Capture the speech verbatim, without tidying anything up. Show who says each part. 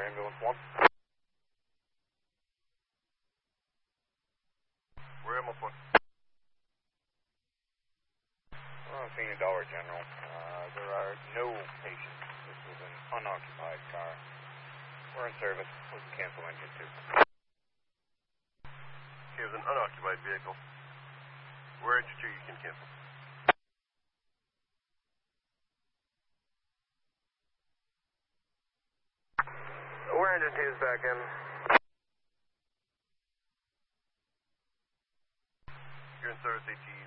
Speaker 1: ambulance one.
Speaker 2: We're ambulance one.
Speaker 1: Well, I'm seeing a Dollar General. Uh, there are no patients. This was an unoccupied car. We're in service. Let's cancel engine two.
Speaker 2: Okay, it was an unoccupied vehicle. We're engine two, you can cancel. We're engine two's back in. You're in service, A T